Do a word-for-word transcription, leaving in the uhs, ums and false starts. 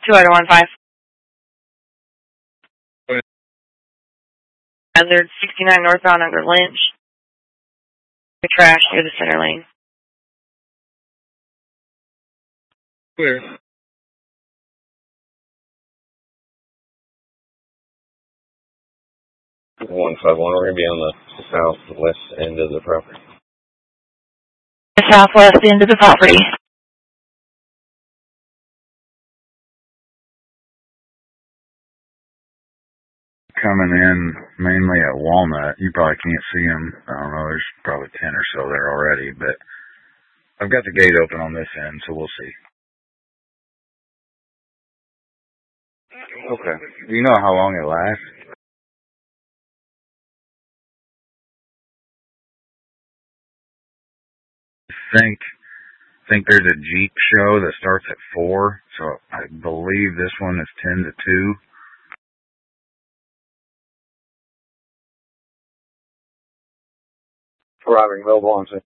two oh one five. Hazard sixty-nine northbound under Lynch. The crash near the center lane. Clear. one five one, we're going to be on the southwest end of the property. The southwest end of the property. Coming in mainly at Walnut. You probably can't see them. I don't know, there's probably ten or so there already, but I've got the gate open on this end, so we'll see. Okay. Do you know how long it lasts? I think, think there's a Jeep show that starts at four, so I believe this one is ten to two. Arriving available on